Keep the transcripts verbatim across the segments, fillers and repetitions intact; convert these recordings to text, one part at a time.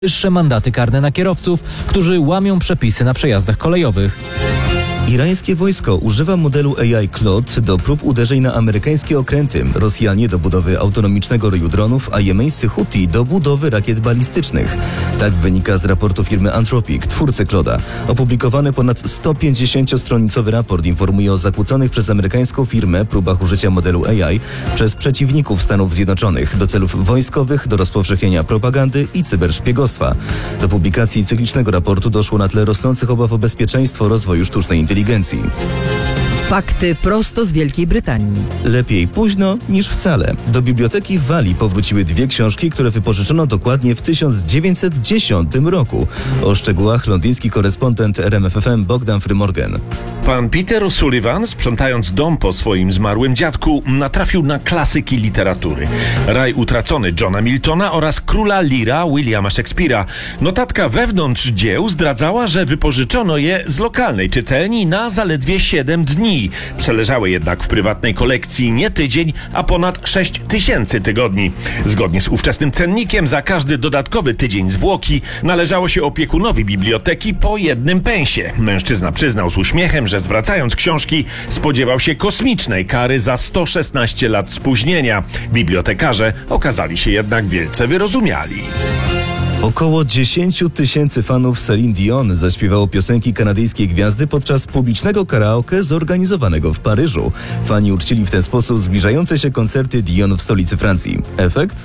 Wyższe mandaty karne na kierowców, którzy łamią przepisy na przejazdach kolejowych. Irańskie wojsko używa modelu A I Claude do prób uderzeń na amerykańskie okręty, Rosjanie do budowy autonomicznego roju dronów, a jemeńscy Huti do budowy rakiet balistycznych. Tak wynika z raportu firmy Anthropic, twórcy Claude'a. Opublikowany ponad sto pięćdziesięciostronicowy raport informuje o zakłóconych przez amerykańską firmę próbach użycia modelu A I przez przeciwników Stanów Zjednoczonych do celów wojskowych, do rozpowszechnienia propagandy i cyberszpiegostwa. Do publikacji cyklicznego raportu doszło na tle rosnących obaw o bezpieczeństwo rozwoju sztucznej inteligencji. Fakty prosto z Wielkiej Brytanii. Lepiej późno niż wcale. Do biblioteki w Walii powróciły dwie książki, które wypożyczono dokładnie w tysiąc dziewięćset dziesiątym roku. O szczegółach londyński korespondent R M F F M Bogdan Frymorgan. Pan Peter O'Sullivan, sprzątając dom po swoim zmarłym dziadku, natrafił na klasyki literatury. Raj utracony Johna Miltona oraz Króla Leara Williama Shakespeare'a. Notatka wewnątrz dzieł zdradzała, że wypożyczono je z lokalnej czytelni na zaledwie siedem dni. Przeleżały jednak w prywatnej kolekcji nie tydzień, a ponad sześć tysięcy tygodni. Zgodnie z ówczesnym cennikiem za każdy dodatkowy tydzień zwłoki należało się opiekunowi biblioteki po jednym pensie. Mężczyzna przyznał z uśmiechem, że zwracając książki spodziewał się kosmicznej kary za sto szesnaście lat spóźnienia. Bibliotekarze okazali się jednak wielce wyrozumiali. Około dziesięć tysięcy fanów Celine Dion zaśpiewało piosenki kanadyjskiej gwiazdy podczas publicznego karaoke zorganizowanego w Paryżu. Fani uczcili w ten sposób zbliżające się koncerty Dion w stolicy Francji. Efekt?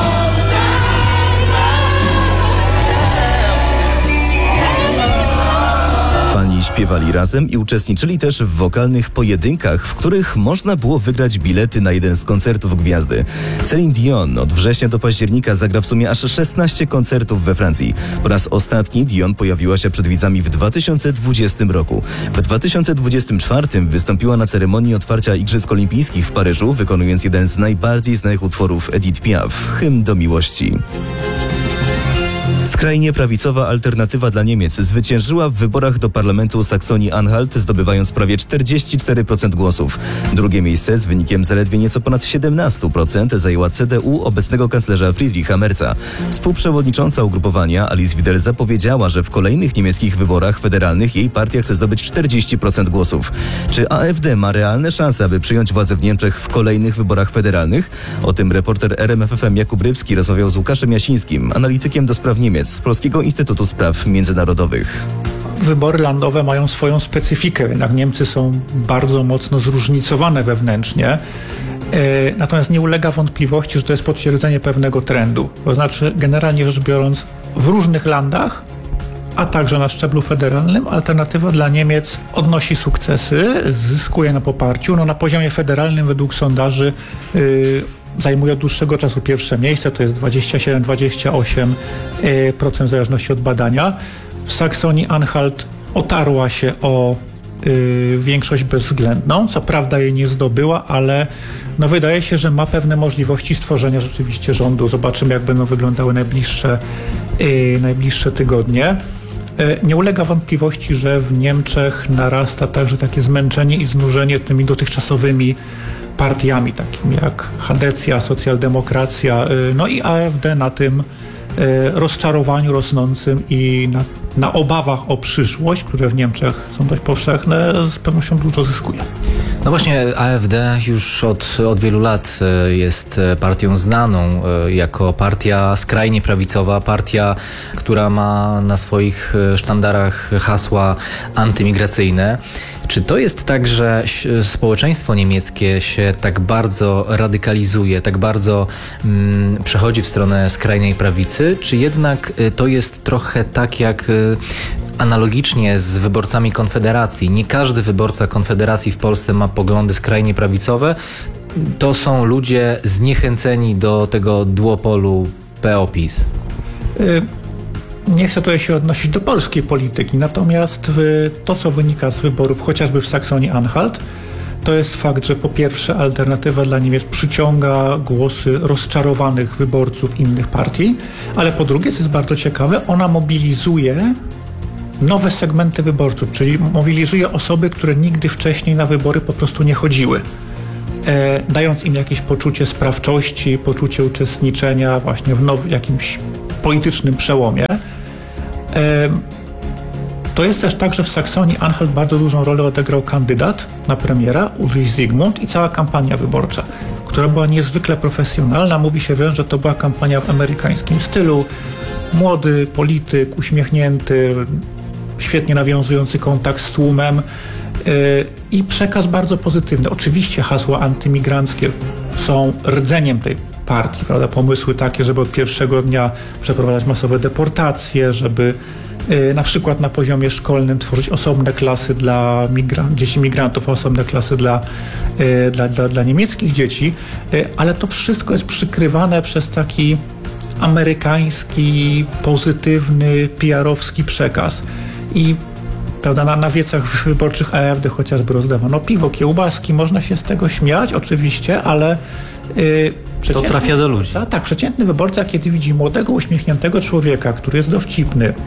Fani śpiewali razem i uczestniczyli też w wokalnych pojedynkach, w których można było wygrać bilety na jeden z koncertów gwiazdy. Celine Dion od września do października zagra w sumie aż szesnaście koncertów we Francji. Po raz ostatni Dion pojawiła się przed widzami w dwa tysiące dwudziestym roku. W dwa tysiące dwudziestym czwartym wystąpiła na ceremonii otwarcia Igrzysk Olimpijskich w Paryżu, wykonując jeden z najbardziej znanych utworów Edith Piaf, Hymn do miłości. Skrajnie prawicowa Alternatywa dla Niemiec zwyciężyła w wyborach do parlamentu Saksonii-Anhalt, zdobywając prawie czterdzieści cztery procent głosów. Drugie miejsce z wynikiem zaledwie nieco ponad siedemnaście procent zajęła C D U obecnego kanclerza Friedricha Merza. Współprzewodnicząca ugrupowania Alice Wiesel zapowiedziała, że w kolejnych niemieckich wyborach federalnych jej partia chce zdobyć czterdzieści procent głosów. Czy A F D ma realne szanse, aby przyjąć władzę w Niemczech w kolejnych wyborach federalnych? O tym reporter R M F F M Jakub Rybski rozmawiał z Łukaszem Jasińskim, analitykiem do spraw Niemiec z Polskiego Instytutu Spraw Międzynarodowych. Wybory landowe mają swoją specyfikę, jednak Niemcy są bardzo mocno zróżnicowane wewnętrznie. Natomiast nie ulega wątpliwości, że to jest potwierdzenie pewnego trendu. To znaczy, generalnie rzecz biorąc, w różnych landach, a także na szczeblu federalnym, Alternatywa dla Niemiec odnosi sukcesy, zyskuje na poparciu. No, na poziomie federalnym według sondaży yy, zajmuje od dłuższego czasu pierwsze miejsce, to jest dwadzieścia siedem do dwudziestu ośmiu procent w zależności od badania. W Saksonii-Anhalt otarła się o y, większość bezwzględną, co prawda jej nie zdobyła, ale no wydaje się, że ma pewne możliwości stworzenia rzeczywiście rządu. Zobaczymy, jak będą wyglądały najbliższe, y, najbliższe tygodnie. Y, nie ulega wątpliwości, że w Niemczech narasta także takie zmęczenie i znużenie tymi dotychczasowymi partiami, takimi jak Chadecja, socjaldemokracja, no i A F D na tym rozczarowaniu rosnącym i na, na obawach o przyszłość, które w Niemczech są dość powszechne, z pewnością dużo zyskuje. No właśnie, A F D już od, od wielu lat jest partią znaną jako partia skrajnie prawicowa, partia, która ma na swoich sztandarach hasła antymigracyjne. Czy to jest tak, że społeczeństwo niemieckie się tak bardzo radykalizuje, tak bardzo mm, przechodzi w stronę skrajnej prawicy, czy jednak to jest trochę tak jak analogicznie z wyborcami Konfederacji? Nie każdy wyborca Konfederacji w Polsce ma poglądy skrajnie prawicowe. To są ludzie zniechęceni do tego duopolu P O PiS. Y- Nie chcę tutaj się odnosić do polskiej polityki, natomiast to, co wynika z wyborów chociażby w Saksonii-Anhalt, to jest fakt, że po pierwsze Alternatywa dla Niemiec przyciąga głosy rozczarowanych wyborców innych partii, ale po drugie, co jest bardzo ciekawe, ona mobilizuje nowe segmenty wyborców, czyli mobilizuje osoby, które nigdy wcześniej na wybory po prostu nie chodziły. E, dając im jakieś poczucie sprawczości, poczucie uczestniczenia właśnie w now, jakimś politycznym przełomie. To jest też tak, że w Saksonii-Anhalt bardzo dużą rolę odegrał kandydat na premiera Ulrich Zygmunt i cała kampania wyborcza, która była niezwykle profesjonalna. Mówi się wręcz, że to była kampania w amerykańskim stylu. Młody polityk, uśmiechnięty, świetnie nawiązujący kontakt z tłumem yy, i przekaz bardzo pozytywny. Oczywiście hasła antymigranckie są rdzeniem tej partii, prawda? Pomysły takie, żeby od pierwszego dnia przeprowadzać masowe deportacje, żeby yy, na przykład na poziomie szkolnym tworzyć osobne klasy dla migran- dzieci migrantów, osobne klasy dla, yy, dla, dla, dla niemieckich dzieci, yy, ale to wszystko jest przykrywane przez taki amerykański, pozytywny, P R-owski przekaz. I prawda, na, na wiecach wyborczych A F D chociażby rozdawano piwo, kiełbaski, można się z tego śmiać oczywiście, ale yy, to trafia do ludzi. Tak, przeciętny wyborca, kiedy widzi młodego, uśmiechniętego człowieka, który jest dowcipny, yy,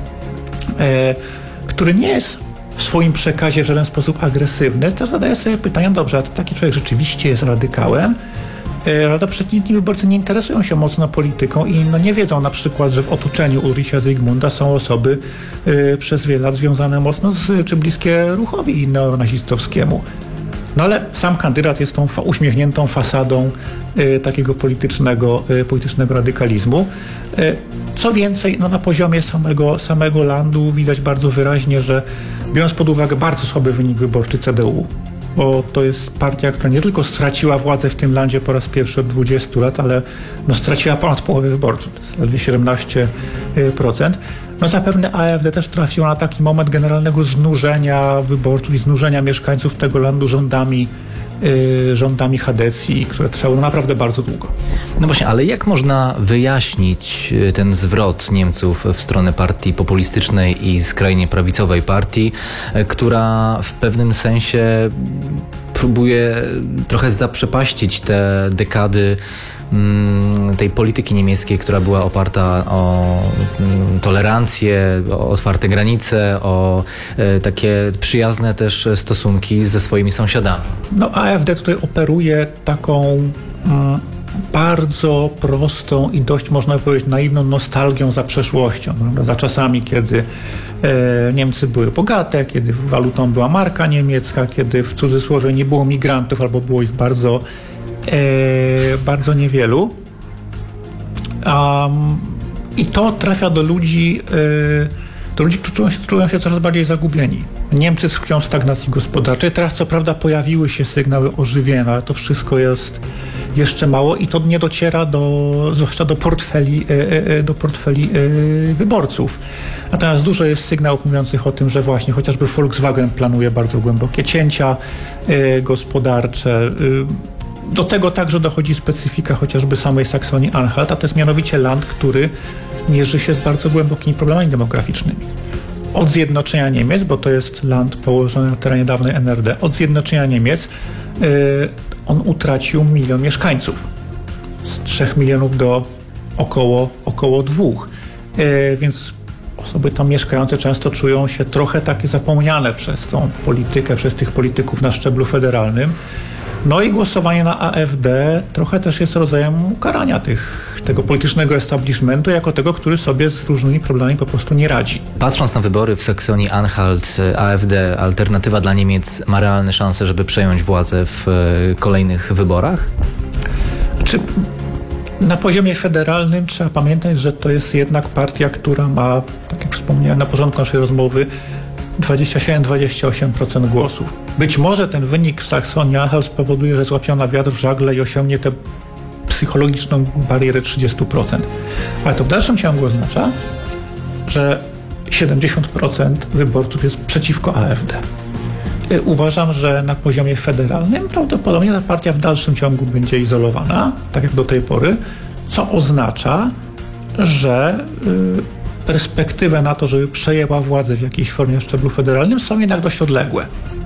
który nie jest w swoim przekazie w żaden sposób agresywny, też zadaje sobie pytania, dobrze, a taki człowiek rzeczywiście jest radykałem? Rada przeciętni wyborcy nie interesują się mocno polityką i no nie wiedzą na przykład, że w otoczeniu Ulricha Zygmunta są osoby y, przez wiele lat związane mocno z, czy bliskie ruchowi neonazistowskiemu. No ale sam kandydat jest tą fa- uśmiechniętą fasadą y, takiego politycznego, y, politycznego radykalizmu. Y, co więcej, no na poziomie samego, samego landu widać bardzo wyraźnie, że biorąc pod uwagę bardzo słaby wynik wyborczy C D U, bo to jest partia, która nie tylko straciła władzę w tym landzie po raz pierwszy od dwudziestu lat, ale no straciła ponad połowę wyborców, to jest ledwie siedemnaście procent. No zapewne A F D też trafiło na taki moment generalnego znużenia wyborców i znużenia mieszkańców tego landu rządami, yy, rządami Hadecji, które trwały no naprawdę bardzo długo. No właśnie, ale jak można wyjaśnić ten zwrot Niemców w stronę partii populistycznej i skrajnie prawicowej partii, która w pewnym sensie próbuje trochę zaprzepaścić te dekady tej polityki niemieckiej, która była oparta o tolerancję, o otwarte granice, o takie przyjazne też stosunki ze swoimi sąsiadami? No A F D tutaj operuje taką mm, bardzo prostą i dość, można powiedzieć, naiwną nostalgią za przeszłością, prawda? Za czasami, kiedy e, Niemcy były bogate, kiedy walutą była marka niemiecka, kiedy w cudzysłowie nie było migrantów albo było ich bardzo, e, bardzo niewielu. Um, I to trafia do ludzi, e, do ludzi, którzy czują się, czują się coraz bardziej zagubieni. Niemcy tkwią w stagnacji gospodarczej. Teraz co prawda pojawiły się sygnały ożywienia, ale to wszystko jest jeszcze mało i to nie dociera do, zwłaszcza do portfeli, do portfeli wyborców. Natomiast dużo jest sygnałów mówiących o tym, że właśnie chociażby Volkswagen planuje bardzo głębokie cięcia gospodarcze. Do tego także dochodzi specyfika chociażby samej Saksonii-Anhalt, a to jest mianowicie land, który mierzy się z bardzo głębokimi problemami demograficznymi. Od zjednoczenia Niemiec, bo to jest land położony na terenie dawnej N R D, od zjednoczenia Niemiec yy, on utracił milion mieszkańców. Z trzech milionów do około, około dwóch. Yy, więc osoby tam mieszkające często czują się trochę takie zapomniane przez tą politykę, przez tych polityków na szczeblu federalnym. No i głosowanie na A F D trochę też jest rodzajem ukarania tych, tego politycznego establishmentu jako tego, który sobie z różnymi problemami po prostu nie radzi. Patrząc na wybory w Saksonii-Anhalt, A F D, Alternatywa dla Niemiec ma realne szanse, żeby przejąć władzę w kolejnych wyborach? Czy na poziomie federalnym trzeba pamiętać, że to jest jednak partia, która ma, tak jak wspomniałem na początku naszej rozmowy, dwadzieścia siedem do dwudziestu ośmiu procent głosów. Być może ten wynik w Saksonii-Anhalt spowoduje, że złapią wiatr w żagle i osiągnie tę psychologiczną barierę trzydzieści procent. Ale to w dalszym ciągu oznacza, że siedemdziesiąt procent wyborców jest przeciwko A F D. Uważam, że na poziomie federalnym prawdopodobnie ta partia w dalszym ciągu będzie izolowana, tak jak do tej pory, co oznacza, że yy, perspektywy na to, żeby przejęła władzę w jakiejś formie na szczeblu federalnym są jednak dość odległe.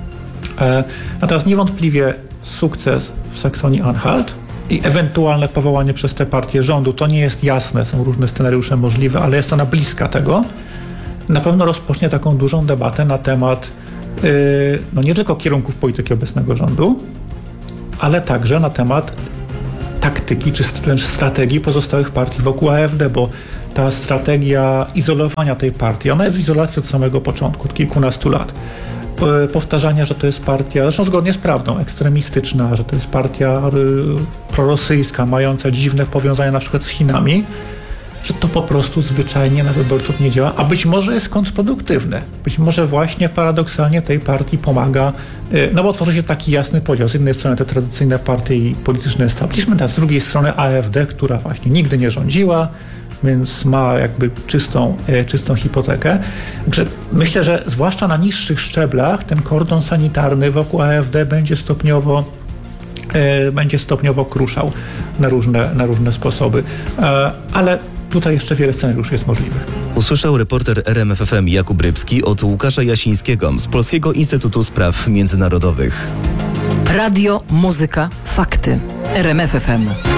E, natomiast niewątpliwie sukces w Saksonii-Anhalt i ewentualne powołanie przez tę partię rządu, to nie jest jasne, są różne scenariusze możliwe, ale jest ona bliska tego, na pewno rozpocznie taką dużą debatę na temat yy, no nie tylko kierunków polityki obecnego rządu, ale także na temat taktyki czy wręcz strategii pozostałych partii wokół A F D, bo ta strategia izolowania tej partii, ona jest w izolacji od samego początku, od kilkunastu lat. P- Powtarzania, że to jest partia, zresztą zgodnie z prawdą, ekstremistyczna, że to jest partia y, prorosyjska, mająca dziwne powiązania na przykład z Chinami, że to po prostu zwyczajnie na wyborców nie działa, a być może jest kontrproduktywne. Być może właśnie paradoksalnie tej partii pomaga, y, no bo tworzy się taki jasny podział. Z jednej strony te tradycyjne partie i polityczny establishment, a z drugiej strony A F D, która właśnie nigdy nie rządziła, więc ma jakby czystą, e, czystą hipotekę. Także myślę, że zwłaszcza na niższych szczeblach ten kordon sanitarny wokół A F D będzie stopniowo e, będzie stopniowo kruszał na różne, na różne sposoby. E, ale tutaj jeszcze wiele scenariuszy jest możliwych. Usłyszał reporter R M F F M Jakub Rybski od Łukasza Jasińskiego z Polskiego Instytutu Spraw Międzynarodowych. Radio, muzyka, fakty. R M F F M.